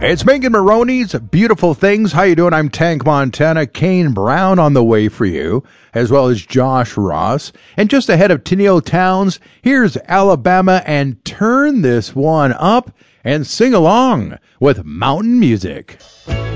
It's Megan Maroney's Beautiful Things. How you doing? I'm Tank Montana. Kane Brown on the way for you, as well as Josh Ross. And just ahead of Tenille Townes, here's Alabama, and turn this one up and sing along with Mountain Music.